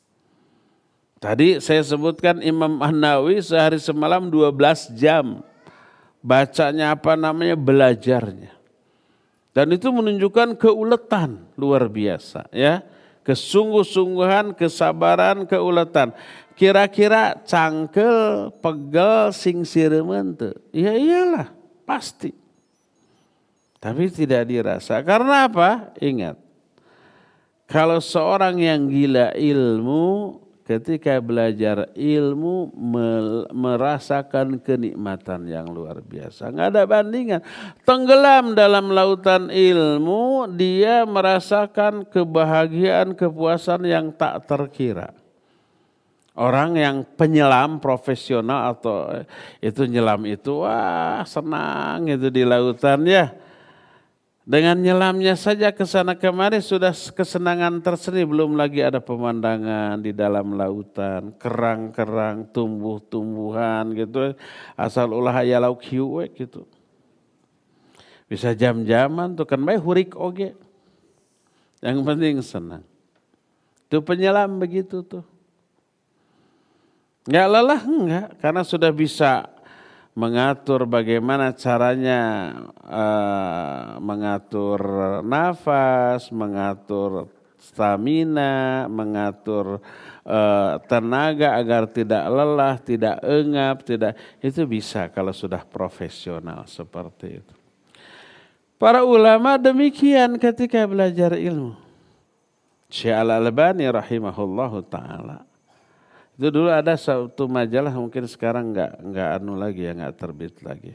Tadi saya sebutkan Imam An-Nawawi sehari semalam 12 jam. Bacanya belajarnya. Dan itu menunjukkan keuletan luar biasa ya. Kesungguh-sungguhan, kesabaran, keuletan. Kira-kira cangkel, pegel, sing siremen teu. Ya iyalah, pasti. Tapi tidak dirasa. Karena apa? Ingat. Kalau seorang yang gila ilmu, ketika belajar ilmu merasakan kenikmatan yang luar biasa. Nggak ada bandingan. Tenggelam dalam lautan ilmu, dia merasakan kebahagiaan, kepuasan yang tak terkira. Orang yang penyelam profesional atau itu nyelam itu, wah senang itu di lautan ya. Dengan nyelamnya saja ke sana kemari sudah kesenangan tersendiri, belum lagi ada pemandangan di dalam lautan, kerang-kerang, tumbuh-tumbuhan gitu. Asal ulah aya lauk hiu gitu. Bisa jam-jaman tuh kan bae hurik oge. Yang penting senang. Itu penyelam begitu tuh. Enggak lelah enggak, karena sudah bisa mengatur bagaimana caranya mengatur nafas, mengatur stamina, mengatur tenaga agar tidak lelah, tidak engap, itu bisa kalau sudah profesional seperti itu. Para ulama demikian ketika belajar ilmu. Syekh Al-Albani rahimahullahu ta'ala. Itu dulu ada satu majalah, mungkin sekarang enggak terbit lagi.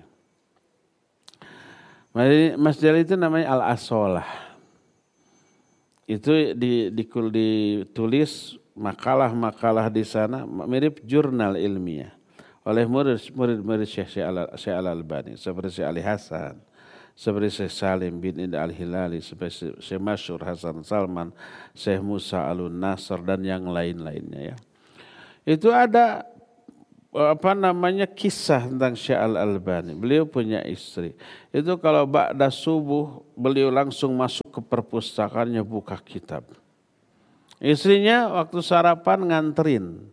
Majalah itu namanya Al-Asolah. Itu ditulis makalah-makalah di sana mirip jurnal ilmiah oleh murid-murid Syekh Al-Albani seperti Syekh Ali Hasan, seperti Syekh Salim bin Ida Al-Hilali, seperti Syekh Masyhur Hasan Salman, Syekh Musa Alun Nasr dan yang lain-lainnya ya. Itu ada kisah tentang Syekh Al-Albani. Beliau punya istri. Itu kalau ba'da subuh beliau langsung masuk ke perpustakaannya buka kitab. Istrinya waktu sarapan nganterin.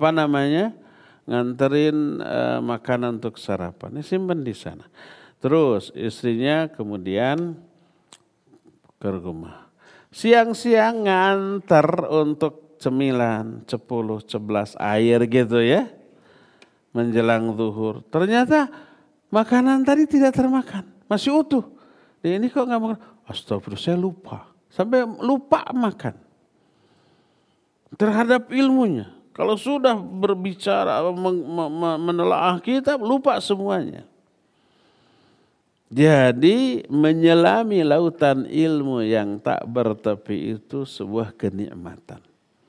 Nganterin makanan untuk sarapan. Ini simpan di sana. Terus istrinya kemudian ke rumah. Siang-siang nganter untuk cemilan 10, 11 air gitu ya. Menjelang zuhur. Ternyata makanan tadi tidak termakan. Masih utuh. Ini kok nggak makan? Astagfirullah, saya lupa. Sampai lupa makan. Terhadap ilmunya. Kalau sudah berbicara, menelaah kitab, lupa semuanya. Jadi menyelami lautan ilmu yang tak bertepi itu sebuah kenikmatan.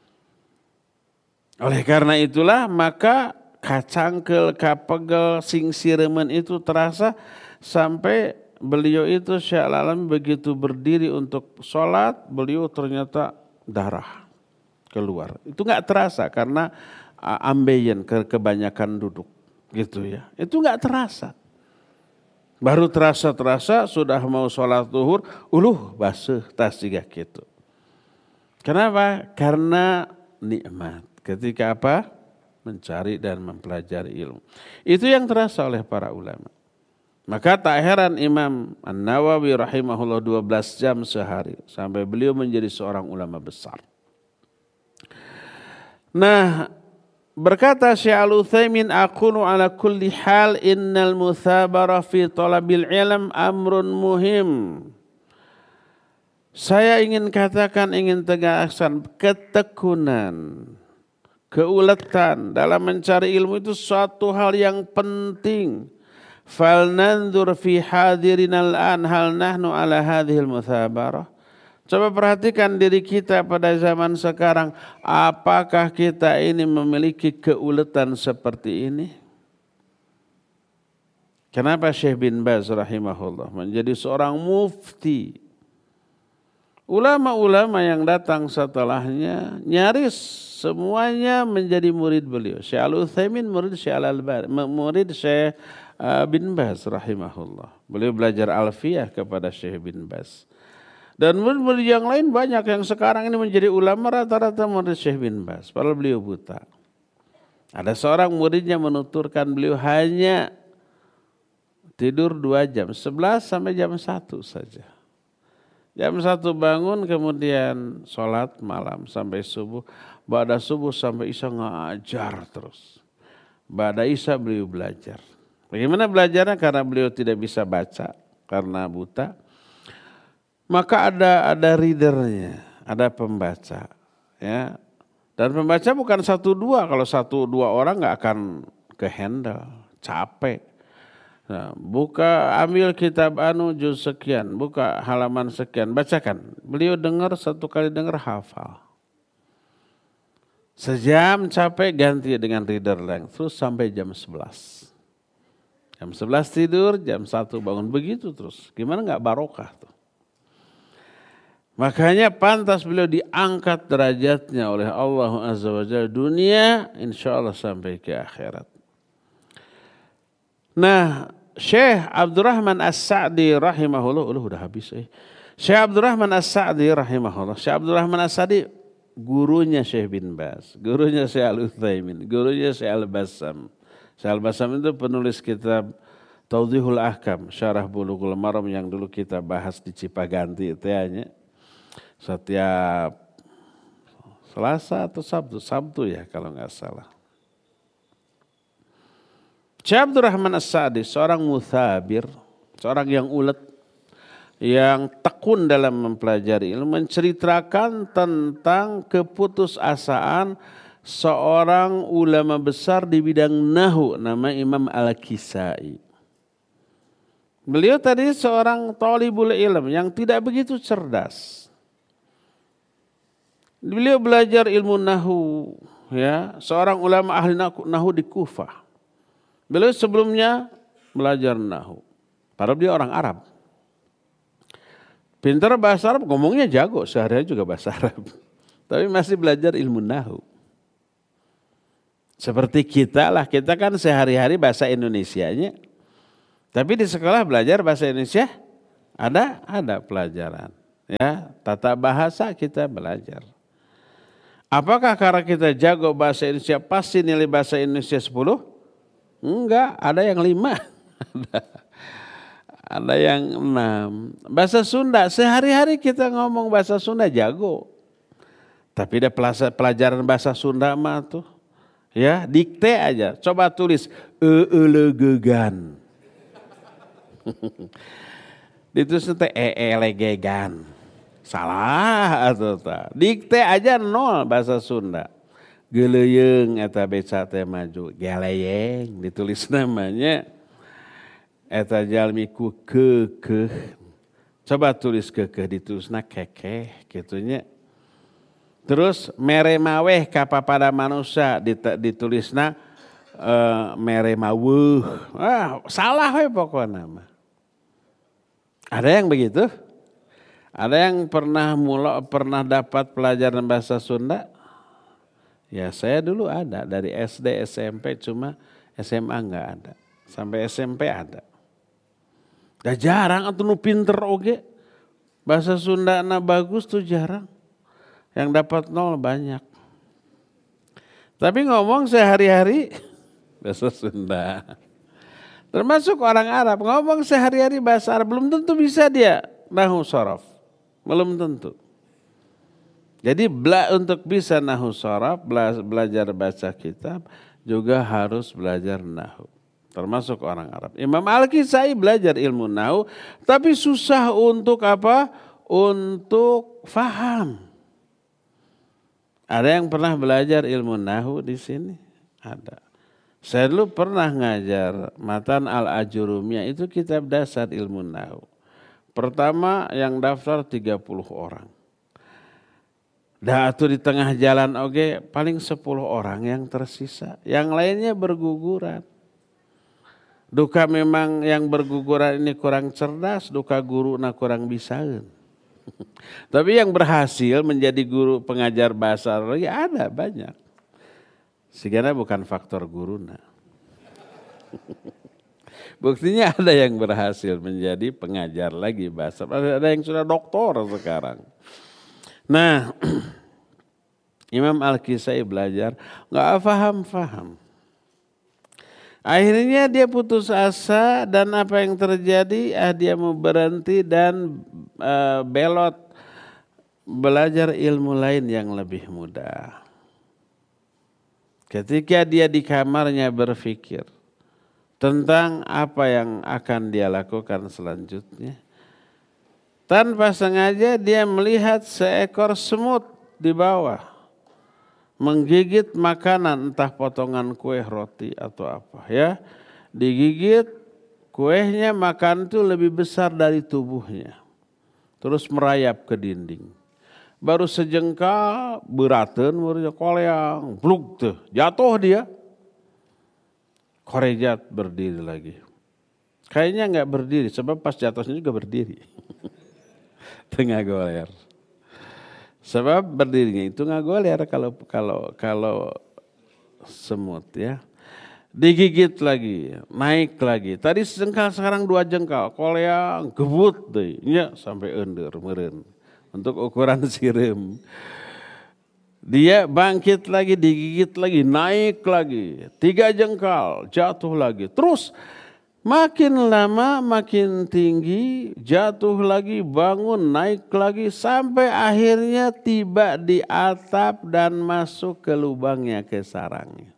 Oleh karena itulah maka kacangkel, kapegel, singsiremen itu terasa sampai beliau itu Syekh Al-Albani begitu berdiri untuk sholat, beliau ternyata darah keluar. Itu nggak terasa karena ambeien, kebanyakan duduk gitu ya. Itu nggak terasa. Baru terasa sudah mau sholat zuhur, basuh tas juga gitu. Kenapa? Karena nikmat. Ketika apa? Mencari dan mempelajari ilmu. Itu yang terasa oleh para ulama. Maka tak heran Imam An-Nawawi rahimahullah 12 jam sehari. Sampai beliau menjadi seorang ulama besar. Nah, berkata Syekh Al-Utsaimin, aqulu ala kulli hal innal muthabara fi talabil ilm amrun muhim. Saya ingin katakan, ingin tegaskan, ketekunan, keuletan dalam mencari ilmu itu suatu hal yang penting. Falnanzur fi hadirinal an hal nahnu ala hadhil muthabarah. Coba perhatikan diri kita pada zaman sekarang. Apakah kita ini memiliki keuletan seperti ini? Kenapa Syekh bin Baz rahimahullah menjadi seorang mufti? Ulama-ulama yang datang setelahnya nyaris semuanya menjadi murid beliau. Syekh Al-Utsaimin murid Syekh Al-Albani, murid Syekh bin Baz rahimahullah. Beliau belajar alfiyah kepada Syekh bin Baz. Dan murid-murid yang lain banyak yang sekarang ini menjadi ulama rata-rata murid Syekh bin Baz. Padahal beliau buta. Ada seorang muridnya menuturkan beliau hanya tidur 2 jam. 11 sampai jam 1 saja. Jam 1 bangun kemudian sholat malam sampai subuh. Ba'da subuh sampai isya ngajar terus. Ba'da isya beliau belajar. Bagaimana belajarnya? Karena beliau tidak bisa baca karena buta. Maka ada readernya, ada pembaca, ya. Dan pembaca bukan 1-2, kalau 1-2 orang nggak akan kehandle, capek. Nah, ambil kitab juz sekian, buka halaman sekian, bacakan. Beliau dengar, 1 kali dengar hafal. Sejam capek ganti dengan reader lain, terus sampai jam 11. Jam 11 tidur, jam 1 bangun, begitu terus. Gimana nggak barokah tuh? Makanya pantas beliau diangkat derajatnya oleh Allah Azza wa Jalla dunia, insya Allah sampai ke akhirat. Nah, Syekh Abdurrahman As-Sa'di rahimahullah, udah habis. Syekh Abdurrahman As-Sa'di rahimahullah. Syekh Abdurrahman As-Sa'di gurunya Syekh bin Baz, gurunya Syekh Al-Utsaimin, gurunya Syekh Al-Bassam. Syekh Al-Bassam itu penulis kitab Tawdihul Ahkam, Syarah Bulughul Maram yang dulu kita bahas di Cipaganti itu ya. Setiap Selasa atau Sabtu ya kalau nggak salah. Syekh Abdurrahman As-Sa'di seorang muthabir, seorang yang ulet, yang tekun dalam mempelajari ilmu, menceritakan tentang keputusasaan seorang ulama besar di bidang nahwu, nama Imam Al-Kisai. Beliau tadi seorang thalibul ilm yang tidak begitu cerdas. Beliau belajar ilmu nahwu, ya, seorang ulama ahli nahwu di Kufah. Beliau sebelumnya belajar nahwu. Padahal dia orang Arab. Pintar bahasa Arab, ngomongnya jago, sehari-hari juga bahasa Arab. Tapi masih belajar ilmu nahwu. Seperti kita lah, kita kan sehari-hari bahasa Indonesianya. Tapi di sekolah belajar bahasa Indonesia ada pelajaran. Ya, tata bahasa kita belajar. Apakah karena kita jago bahasa Indonesia pasti nilai bahasa Indonesia 10? Enggak, ada yang 5. Ada yang 6. Bahasa Sunda, sehari-hari kita ngomong bahasa Sunda jago. Tapi ada pelajaran bahasa Sunda mah tuh. Ya, dikte aja. Coba tulis elegegan. Ditulis teh elegegan. Salah atau tak. Dikte aja 0 bahasa Sunda. Geleyeung eta beca teh maju. Geleyeng ditulis namanya. Eta jalmi ku kekeh. Coba tulis kekeh ditulisna kekeh gitunya. Terus mere maweh ka papada manusia ditulisna mere maweuh. Salah we pokokna mah. Ada yang begitu? Ada yang pernah dapat pelajaran bahasa Sunda? Ya saya dulu ada dari SD SMP, cuma SMA enggak ada. Sampai SMP ada. Dah jarang atuh nu pinter oge. Bahasa Sunda na bagus tuh jarang. Yang dapat 0 banyak. Tapi ngomong sehari-hari bahasa Sunda. Termasuk orang Arab ngomong sehari-hari bahasa Arab belum tentu bisa dia nahwu shorof. Belum tentu. Jadi untuk bisa nahwu shorof, belajar baca kitab juga harus belajar nahwu. Termasuk orang Arab. Imam Al-Kisai belajar ilmu nahwu, tapi susah untuk apa? Untuk faham. Ada yang pernah belajar ilmu nahwu di sini? Ada. Saya dulu pernah ngajar Matan Al-Ajurumiyah, itu kitab dasar ilmu nahwu. Pertama yang daftar 30 orang. Dah atuh di tengah jalan oge paling 10 orang yang tersisa. Yang lainnya berguguran. Duka memang yang berguguran ini kurang cerdas, duka guru na kurang bisaeun. Tapi yang berhasil menjadi guru pengajar bahasa Arab ada banyak. Sigana bukan faktor guruna. Buktinya ada yang berhasil menjadi pengajar lagi bahasa. Ada yang sudah doktor sekarang. Nah, Imam Al-Kisai belajar, nggak paham. Akhirnya dia putus asa dan apa yang terjadi? Dia mau berhenti dan belot belajar ilmu lain yang lebih mudah. Ketika dia di kamarnya berpikir tentang apa yang akan dia lakukan selanjutnya. Tanpa sengaja dia melihat seekor semut di bawah. Menggigit makanan entah potongan kue, roti atau apa ya. Digigit kuenya, makan itu lebih besar dari tubuhnya. Terus merayap ke dinding. Baru sejengkal beraten meureun koleang, bluk tuh, jatuh dia. Korejat berdiri lagi. Kayaknya enggak berdiri sebab pas jatuhnya juga berdiri. Tengah goler. Sebab berdirinya itu enggak goler kalau semut ya. Digigit lagi, naik lagi. Tadi sejengkal sekarang 2 jengkal, koleang gebut deui nya sampai ender meureun. Untuk ukuran sirim. Dia bangkit lagi, digigit lagi, naik lagi. 3 jengkal, jatuh lagi. Terus makin lama makin tinggi, jatuh lagi, bangun, naik lagi. Sampai akhirnya tiba di atap dan masuk ke lubangnya, ke sarangnya.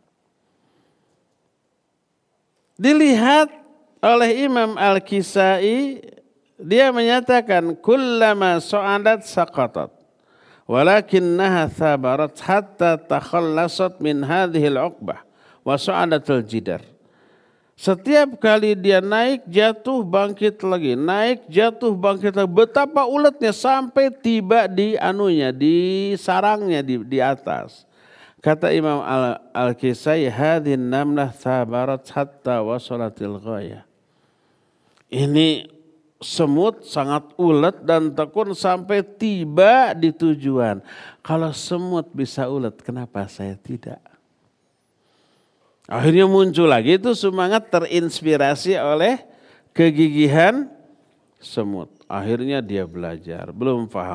Dilihat oleh Imam Al-Kisai, dia menyatakan kullama sa'adat saqatat walakinnaha thabarat hatta takhallasat min hadhil uqbah wa sa'adatul jidar. Setiap kali dia naik jatuh bangkit lagi, naik jatuh bangkit lagi. Betapa uletnya sampai tiba di anunya, di sarangnya di atas. Kata Imam Al-Kisai, hadhin namlah thabarat hatta wasalatil ghayah. Ini semut sangat ulet dan tekun sampai tiba di tujuan. Kalau semut bisa ulet, kenapa saya tidak? Akhirnya muncul lagi itu semangat terinspirasi oleh kegigihan semut. Akhirnya dia belajar, belum paham